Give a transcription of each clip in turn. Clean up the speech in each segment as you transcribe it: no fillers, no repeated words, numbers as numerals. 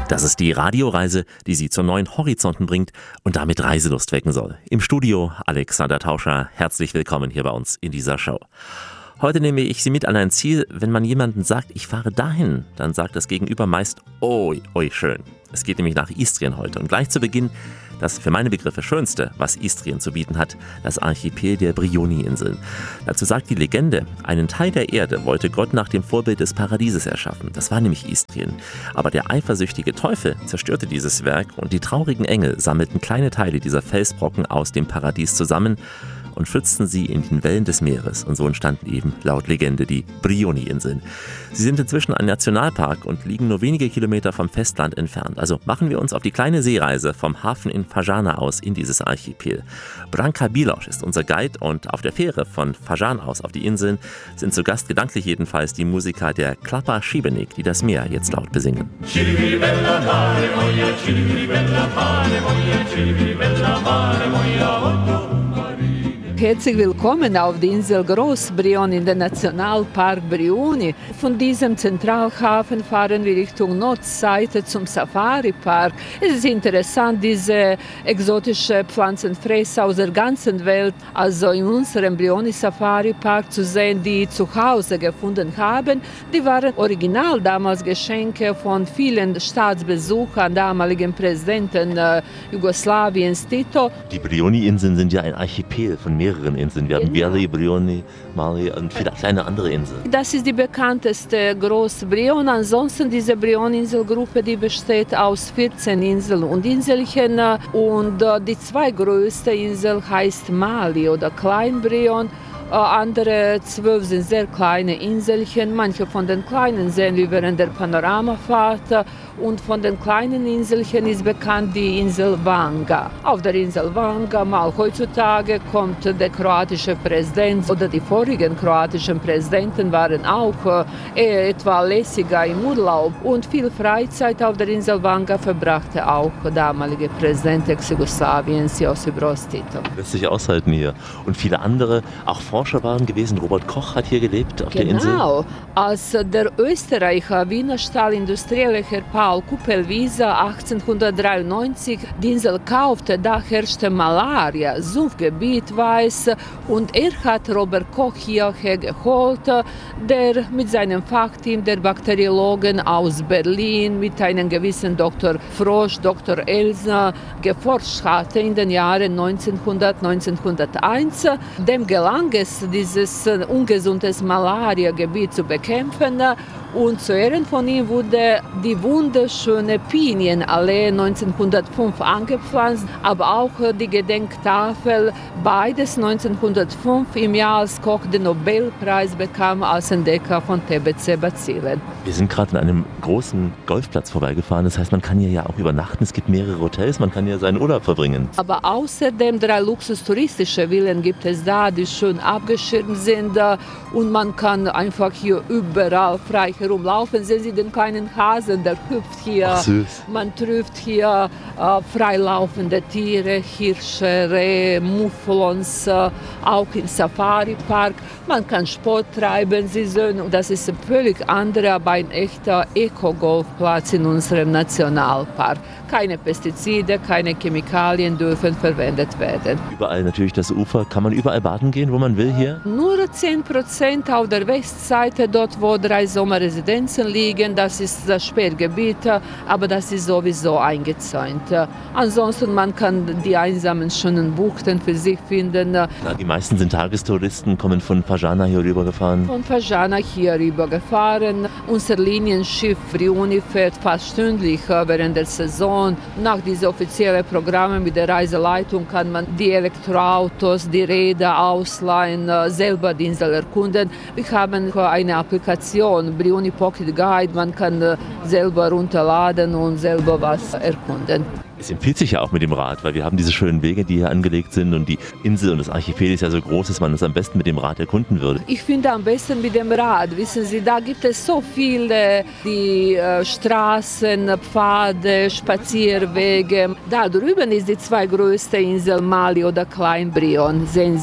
Das ist die Radioreise, die Sie zu neuen Horizonten bringt und damit Reiselust wecken soll. Im Studio Alexander Tauscher, herzlich willkommen hier bei uns in dieser Show. Heute nehme ich Sie mit an ein Ziel. Wenn man jemandem sagt, ich fahre dahin, dann sagt das Gegenüber meist, oi, oi, schön. Es geht nämlich nach Istrien heute und gleich zu Beginn das für meine Begriffe Schönste, was Istrien zu bieten hat, das Archipel der Brioni-Inseln. Dazu sagt die Legende, einen Teil der Erde wollte Gott nach dem Vorbild des Paradieses erschaffen. Das war nämlich Istrien. Aber der eifersüchtige Teufel zerstörte dieses Werk und die traurigen Engel sammelten kleine Teile dieser Felsbrocken aus dem Paradies zusammen und schützten sie in den Wellen des Meeres. Und so entstanden eben, laut Legende, die Brioni-Inseln. Sie sind inzwischen ein Nationalpark und liegen nur wenige Kilometer vom Festland entfernt. Also machen wir uns auf die kleine Seereise vom Hafen in Fažana aus in dieses Archipel. Branka Biloš ist unser Guide und auf der Fähre von Fažana aus auf die Inseln sind zu Gast, gedanklich jedenfalls, die Musiker der Klapa Šibenik, die das Meer jetzt laut besingen. Herzlich willkommen auf der Insel Groß-Brioni in der Nationalpark Brioni. Von diesem Zentralhafen fahren wir Richtung Nordseite zum Safari-Park. Es ist interessant, diese exotische Pflanzenfresser aus der ganzen Welt, also in unserem Brioni-Safari-Park zu sehen, die zu Hause gefunden haben. Die waren original damals Geschenke von vielen Staatsbesuchern, damaligen Präsidenten Jugoslawiens Tito. Die Brioni-Inseln sind ja ein Archipel von mehreren Inseln. Wir haben Veli, Brioni, Mali und viele kleine andere Inseln. Das ist die bekannteste Groß-Brioni. Ansonsten diese Brioni-Inselgruppe, die besteht aus 14 Inseln und Inselchen. Und die zweitgrößte Insel heißt Mali oder Klein-Brioni. Andere 12 sind sehr kleine Inselchen. Manche von den kleinen sehen wir während der Panoramafahrt. Und von den kleinen Inselchen ist bekannt die Insel Vanga. Auf der Insel Vanga, mal heutzutage, kommt der kroatische Präsident oder die vorigen kroatischen Präsidenten waren auch etwa lässiger im Urlaub. Und viel Freizeit auf der Insel Vanga verbrachte auch der damalige Präsident Ex-Jugoslawiens Josip Broz Tito. Lässt sich aushalten hier. Und viele andere, auch Forscher waren gewesen. Robert Koch hat hier gelebt auf der Insel. Genau. Als der Österreicher Wiener Stahlindustrielle Herr Paul Kupelwieser 1893 die Insel kaufte, da herrschte Malaria, Sumpfgebiet war es, und er hat Robert Koch hierher geholt, der mit seinem Fachteam der Bakteriologen aus Berlin mit einem gewissen Dr. Frosch, Dr. Elsner geforscht hatte in den Jahren 1901. Dem gelang es, dieses ungesundes Malaria-Gebiet zu bekämpfen. Und zu Ehren von ihm wurde die wunderschöne Pinienallee 1905 angepflanzt, aber auch die Gedenktafel, beides 1905 im Jahr, als Koch den Nobelpreis bekam als Entdecker von TBC-Bazillen. Wir sind gerade an einem großen Golfplatz vorbeigefahren, das heißt, man kann hier ja auch übernachten, es gibt mehrere Hotels, man kann hier seinen Urlaub verbringen. Aber außerdem 3 luxustouristische Villen gibt es da, die schön abgeschirmt sind und man kann einfach hier überall frei herumlaufen. Sehen Sie den kleinen Hasen, der hüpft hier. Ach, süß. Man trifft hier freilaufende Tiere, Hirsche, Rehe, Mufflons, auch im Safari-Park. Man kann Sport treiben, Sie sehen, das ist ein völlig anderer, aber ein echter Eco-Golfplatz in unserem Nationalpark. Keine Pestizide, keine Chemikalien dürfen verwendet werden. Überall natürlich das Ufer. Kann man überall baden gehen, wo man will hier? Nur 10% auf der Westseite, dort wo 3 Sommerresidenzen liegen. Das ist das Sperrgebiet, aber das ist sowieso eingezäunt. Ansonsten man kann die einsamen, schönen Buchten für sich finden. Ja, die meisten sind Tagestouristen, kommen von Fažana hier rübergefahren. Von Fažana hier rübergefahren. Unser Linienschiff Brioni fährt fast stündlich während der Saison. Nach diesen offiziellen Programmen mit der Reiseleitung kann man die Elektroautos, die Räder ausleihen, selber die Insel erkunden. Wir haben eine Applikation, Brioni Pocket Guide, man kann selber runterladen und selber was erkunden. Es empfiehlt sich ja auch mit dem Rad, weil wir haben diese schönen Wege, die hier angelegt sind und die Insel und das Archipel ist ja so groß, dass man es am besten mit dem Rad erkunden würde. Ich finde am besten mit dem Rad. Wissen Sie, da gibt es so viele die Straßen, Pfade, Spazierwege. Da drüben ist die zweitgrößte Insel Mali oder Klein Brioni. Sehen Sie,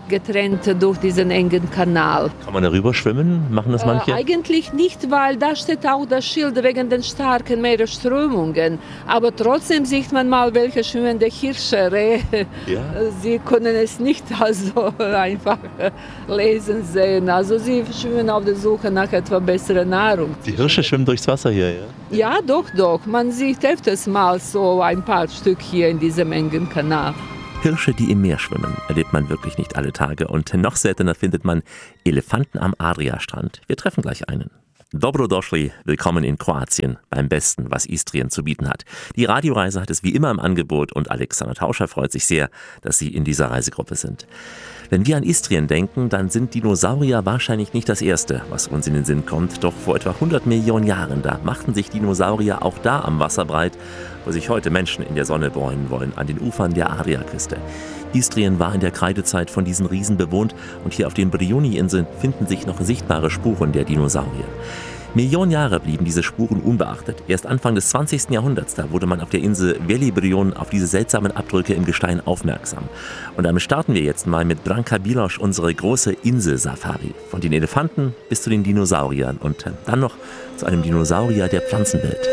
getrennt durch diesen engen Kanal. Kann man darüber schwimmen? Machen das manche? Eigentlich nicht, weil da steht auch das Schild wegen den starken Meeresströmungen. Aber trotzdem sieht man mal, welche schwimmende Hirsche, Rehe. Ja. Sie können es nicht also einfach lesen sehen. Also sie schwimmen auf der Suche nach etwas besserer Nahrung. Die Hirsche schwimmen durchs Wasser hier, ja? Ja, doch. Man sieht öfters mal so ein paar Stück hier in diesem engen Kanal. Hirsche, die im Meer schwimmen, erlebt man wirklich nicht alle Tage. Und noch seltener findet man Elefanten am Adriastrand. Wir treffen gleich einen. Dobrodošli, willkommen in Kroatien, beim Besten, was Istrien zu bieten hat. Die Radioreise hat es wie immer im Angebot und Alexander Tauscher freut sich sehr, dass Sie in dieser Reisegruppe sind. Wenn wir an Istrien denken, dann sind Dinosaurier wahrscheinlich nicht das Erste, was uns in den Sinn kommt. Doch vor etwa 100 Millionen Jahren, da machten sich Dinosaurier auch da am Wasser breit, wo sich heute Menschen in der Sonne bräunen wollen, an den Ufern der Adriaküste. Istrien war in der Kreidezeit von diesen Riesen bewohnt und hier auf den Brioni-Inseln finden sich noch sichtbare Spuren der Dinosaurier. Millionen Jahre blieben diese Spuren unbeachtet. Erst Anfang des 20. Jahrhunderts, da wurde man auf der Insel Velibrion auf diese seltsamen Abdrücke im Gestein aufmerksam. Und damit starten wir jetzt mal mit Branka Biloš unsere große Insel-Safari. Von den Elefanten bis zu den Dinosauriern und dann noch zu einem Dinosaurier der Pflanzenwelt.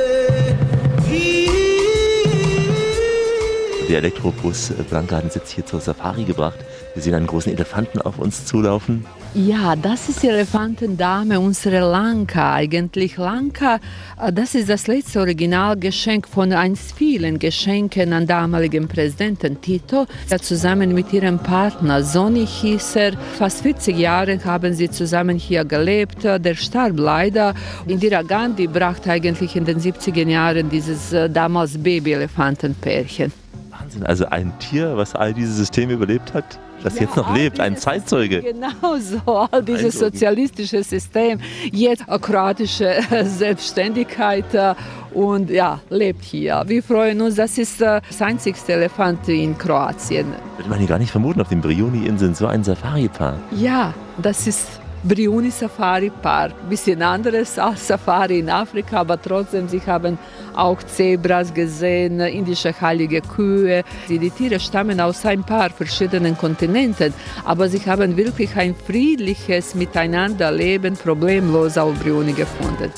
Der Elektrobus Branka hat uns jetzt hier zur Safari gebracht. Wir sehen einen großen Elefanten auf uns zulaufen. Ja, das ist die Elefantendame, unsere Lanka. Eigentlich Lanka, das ist das letzte Originalgeschenk von eins vielen Geschenken an damaligen Präsidenten Tito. Zusammen mit ihrem Partner Zoni hieß er. Fast 40 Jahre haben sie zusammen hier gelebt. Der starb leider. Indira Gandhi brachte eigentlich in den 70er Jahren dieses damals Baby-Elefantenpärchen. Wahnsinn, also ein Tier, was all diese Systeme überlebt hat? Das jetzt noch lebt, ein Zeitzeuge. Genau so, all dieses sozialistische System, jetzt kroatische Selbstständigkeit und ja, lebt hier. Wir freuen uns, das ist das einzigste Elefant in Kroatien. Würde man hier gar nicht vermuten, auf den Brioni-Inseln so ein Safari-Park. Ja, das ist Brioni Safari Park. Bisschen anderes als Safari in Afrika, aber trotzdem, sie haben auch Zebras gesehen, indische heilige Kühe. Die Tiere stammen aus ein paar verschiedenen Kontinenten, aber sie haben wirklich ein friedliches Miteinanderleben problemlos auf Brioni gefunden.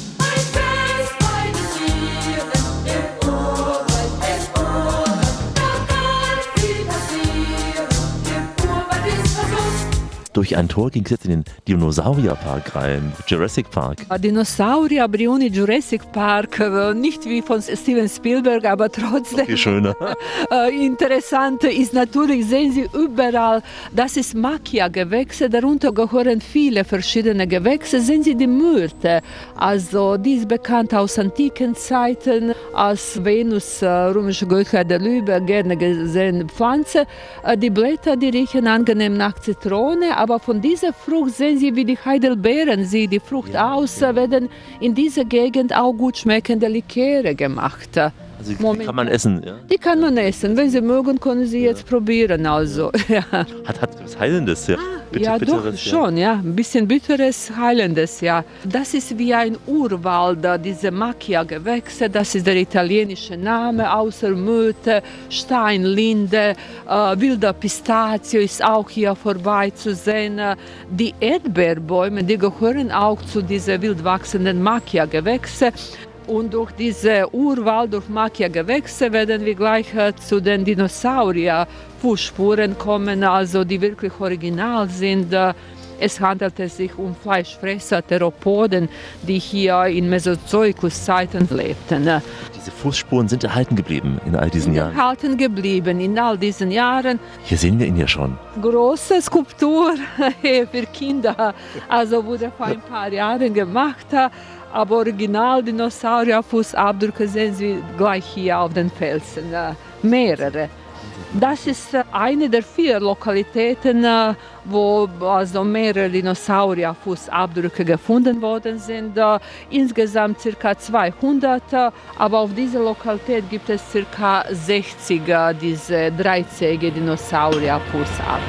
Durch ein Tor ging es jetzt in den Dinosaurierpark rein, Jurassic Park. Dinosaurier, Brioni, Jurassic Park, nicht wie von Steven Spielberg, aber trotzdem viel schöner. Interessant ist natürlich, sehen Sie überall, das ist Macchia-Gewächse, darunter gehören viele verschiedene Gewächse, sehen Sie die Myrte, also die ist bekannt aus antiken Zeiten, als Venus, römische Gottheit der Liebe, gerne gesehene Pflanze. Die Blätter, die riechen angenehm nach Zitrone, aber von dieser Frucht sehen Sie, wie die Heidelbeeren sieht die Frucht aus, werden in dieser Gegend auch gut schmeckende Liköre gemacht. Also die kann man essen, ja? Die kann man essen. Wenn Sie mögen, können Sie jetzt probieren. Also, ja. Hat was Heilendes, ja? Ja, doch, schon, ja. Ein bisschen bitteres, heilendes, ja. Das ist wie ein Urwald, diese Macchia-Gewächse, das ist der italienische Name, außer Myrte, Steinlinde, wilder Pistazio ist auch hier vorbei zu sehen. Die Erdbeerbäume, die gehören auch zu diesen wild wachsenden Macchia-Gewächse. Und durch diese Urwald, durch Macchia-Gewächse werden wir gleich zu den Dinosaurier-Fußspuren kommen, also die wirklich original sind. Es handelte sich um Fleischfresser, Theropoden, die hier in Mesozoikus-Zeiten lebten. Diese Fußspuren sind erhalten geblieben in all diesen Jahren? Erhalten geblieben in all diesen Jahren. Hier sehen wir ihn ja schon. Große Skulptur für Kinder, also wurde vor ein paar Jahren gemacht. Aber Original-Dinosaurier-Fußabdrücke sehen Sie gleich hier auf den Felsen, mehrere. Das ist eine der 4 Lokalitäten, wo also mehrere Dinosaurier-Fußabdrücke gefunden worden sind. Insgesamt ca. 200, aber auf dieser Lokalität gibt es ca. 60 diese dreizähige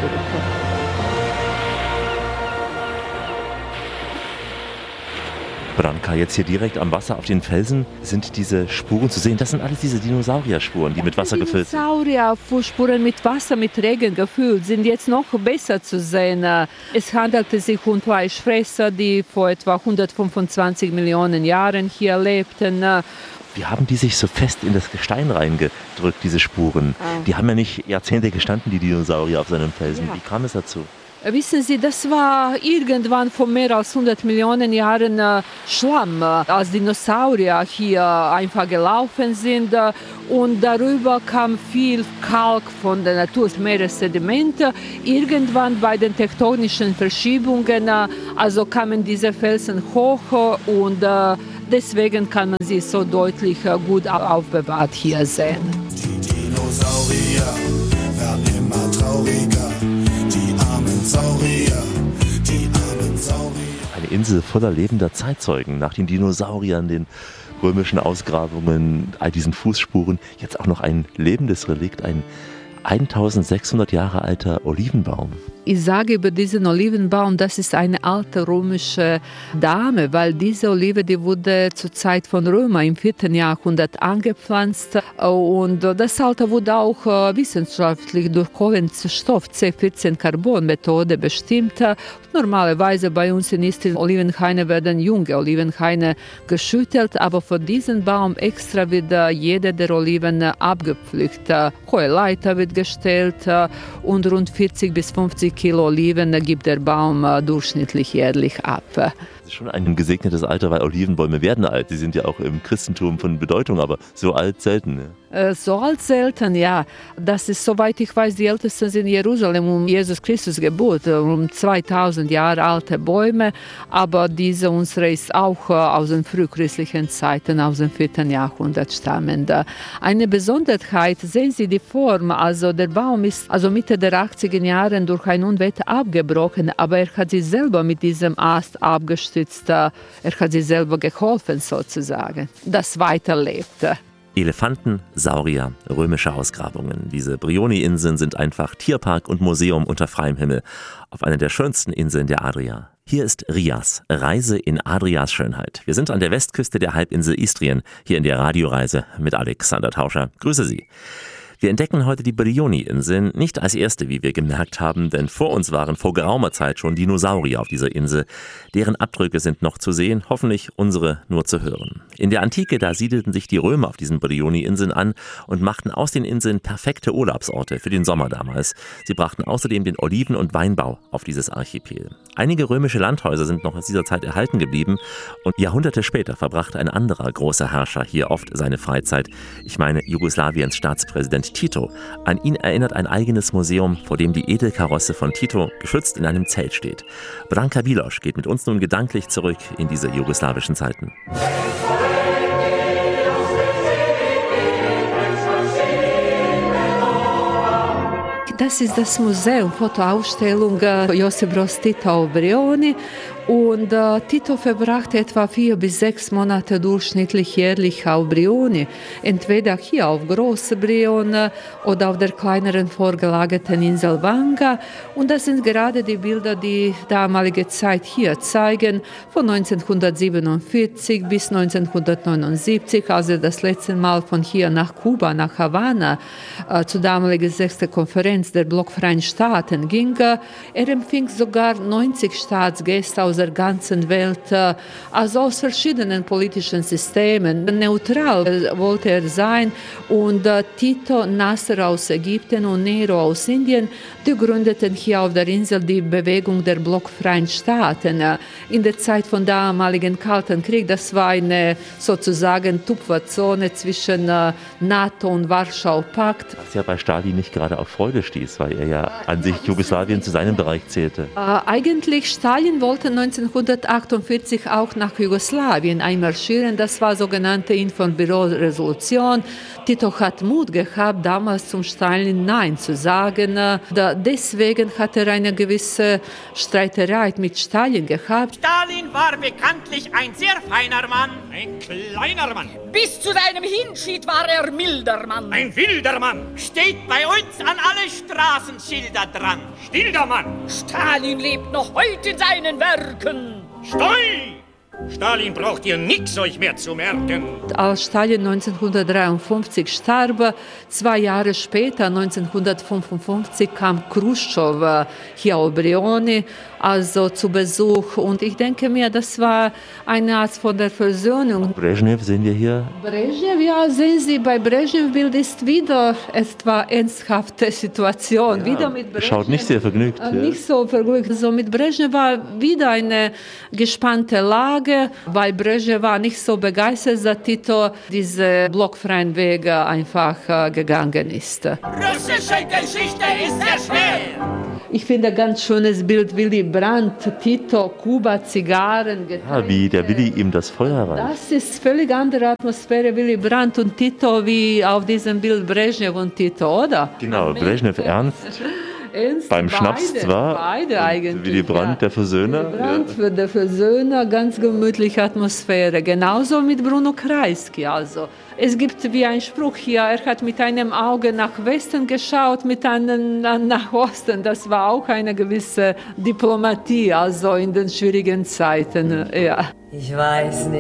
Dinosaurier-Fußabdrücke. Branka, jetzt hier direkt am Wasser auf den Felsen sind diese Spuren zu sehen. Das sind alles diese Dinosaurier-Spuren, die mit Wasser gefüllt sind. Dinosaurier-Spuren mit Wasser, mit Regen gefüllt, sind jetzt noch besser zu sehen. Es handelte sich um Fleischfresser, die vor etwa 125 Millionen Jahren hier lebten. Wie haben die sich so fest in das Gestein reingedrückt, diese Spuren? Die haben ja nicht Jahrzehnte gestanden, die Dinosaurier auf seinem Felsen. Ja. Wie kam es dazu? Wissen Sie, das war irgendwann vor mehr als 100 Millionen Jahren Schlamm, als Dinosaurier hier einfach gelaufen sind. Und darüber kam viel Kalk von der Natur, Meeressedimente. Irgendwann bei den tektonischen Verschiebungen, also kamen diese Felsen hoch und deswegen kann man sie so deutlich gut aufbewahrt hier sehen. Die Dinosaurier werden immer trauriger. Saurier, die armen Saurier. Eine Insel voller lebender Zeitzeugen nach den Dinosauriern, den römischen Ausgrabungen, all diesen Fußspuren. Jetzt auch noch ein lebendes Relikt, ein 1600 Jahre alter Olivenbaum. Ich sage über diesen Olivenbaum, das ist eine alte römische Dame, weil diese Olive, die wurde zur Zeit von Römern im 4. Jahrhundert angepflanzt und das Alter wurde auch wissenschaftlich durch Kohlenstoff C14-Carbon-Methode bestimmt. Normalerweise bei uns in Istrien Olivenhaine werden junge Olivenhaine geschüttelt, aber für diesen Baum extra wird jede der Oliven abgepflückt. Hohe Leiter wird gestellt und rund 40 bis 50 Kilo Oliven gibt der Baum durchschnittlich jährlich ab. Das ist schon ein gesegnetes Alter, weil Olivenbäume werden alt. Sie sind ja auch im Christentum von Bedeutung, aber so alt selten. Ne? So alt selten, ja. Das ist, soweit ich weiß, die ältesten sind in Jerusalem um Jesus Christus Geburt, um 2000 Jahre alte Bäume. Aber diese unsere ist auch aus den frühchristlichen Zeiten, aus dem 4. Jahrhundert stammend. Eine Besonderheit, sehen Sie die Form, also der Baum ist also Mitte der 80er Jahre durch ein Unwetter abgebrochen, aber er hat sich selber mit diesem Ast abgestützt, er hat sich selber geholfen sozusagen, das weiterlebt. Elefanten, Saurier, römische Ausgrabungen. Diese Brioni-Inseln sind einfach Tierpark und Museum unter freiem Himmel auf einer der schönsten Inseln der Adria. Hier ist Rias, Reise in Adrias Schönheit. Wir sind an der Westküste der Halbinsel Istrien, hier in der Radioreise mit Alexander Tauscher. Grüße Sie. Wir entdecken heute die Brioni-Inseln nicht als erste, wie wir gemerkt haben, denn vor uns waren vor geraumer Zeit schon Dinosaurier auf dieser Insel. Deren Abdrücke sind noch zu sehen, hoffentlich unsere nur zu hören. In der Antike, da siedelten sich die Römer auf diesen Brioni-Inseln an und machten aus den Inseln perfekte Urlaubsorte für den Sommer damals. Sie brachten außerdem den Oliven- und Weinbau auf dieses Archipel. Einige römische Landhäuser sind noch aus dieser Zeit erhalten geblieben und Jahrhunderte später verbrachte ein anderer großer Herrscher hier oft seine Freizeit. Ich meine Jugoslawiens Staatspräsident Tito. An ihn erinnert ein eigenes Museum, vor dem die Edelkarosse von Tito geschützt in einem Zelt steht. Branka Bilosch geht mit uns nun gedanklich zurück in diese jugoslawischen Zeiten. Das ist das Museum, Fotoausstellung Josip Broz Tito auf Brioni. Und Tito verbrachte etwa 4 bis 6 Monate durchschnittlich jährlich auf Brioni. Entweder hier auf Große Brion oder auf der kleineren vorgelagerten Insel Vanga. Und das sind gerade die Bilder, die damalige Zeit hier zeigen, von 1947 bis 1979, als er das letzte Mal von hier nach Kuba, nach Havanna, zur damaligen 6. Konferenz der blockfreien Staaten ging. Er empfing sogar 90 Staatsgäste aus der ganzen Welt, also aus verschiedenen politischen Systemen. Neutral wollte er sein und Tito, Nasser aus Ägypten und Nero aus Indien, die gründeten hier auf der Insel die Bewegung der blockfreien Staaten. In der Zeit von damaligen Kalten Krieg, das war eine sozusagen Tupferzone zwischen NATO und Warschau-Pakt. Was ja bei Stalin nicht gerade auf Freude stieß, weil er ja an sich Jugoslawien zu seinem Bereich zählte. Eigentlich Stalin wollte 1948 auch nach Jugoslawien einmarschieren. Das war sogenannte Infobüro-Resolution. Tito hat Mut gehabt, damals zum Stalin Nein zu sagen. Deswegen hat er eine gewisse Streiterei mit Stalin gehabt. Stalin war bekanntlich ein sehr feiner Mann. Ein kleiner Mann. Bis zu seinem Hinschied war er milder Mann. Ein wilder Mann. Steht bei uns an alle Straßenschilder dran. Stiller Mann. Stalin lebt noch heute in seinen Werken. Stoi! Stalin braucht ihr nix euch mehr zu merken. Als Stalin 1953 starb, 2 Jahre später, 1955, kam Khrushchev hier auf Brioni, also zu Besuch. Und ich denke mir, das war eine Art von der Versöhnung. Brezhnev sehen wir hier. Brezhnev, ja, sehen Sie, bei Brezhnev-Bild ist wieder etwa ernsthafte Situation. Wieder mit Brezhnev. Schaut nicht sehr vergnügt. Nicht so vergnügt. So mit Brezhnev war wieder eine gespannte Lage, weil Brezhnev war nicht so begeistert, dass Tito diese blockfreien Wege einfach gegangen ist. Russische Geschichte ist sehr schwer. Ich finde ein ganz schönes Bild, Willy Brandt, Tito, Kuba, Zigarren, Getränke. Wie der Willy ihm das Feuer reicht. Das ist völlig andere Atmosphäre, Willy Brandt und Tito, wie auf diesem Bild Brezhnev und Tito, oder? Genau, Brezhnev ernst. Beim Schnaps zwar. Beide eigentlich. Willy Brandt, der Versöhner. Willy Brandt, der Versöhner, ganz gemütliche Atmosphäre. Genauso mit Bruno Kreisky. Also. Es gibt wie ein Spruch hier, er hat mit einem Auge nach Westen geschaut, mit einem nach Osten. Das war auch eine gewisse Diplomatie, also in den schwierigen Zeiten. Ja. Ich weiß nicht.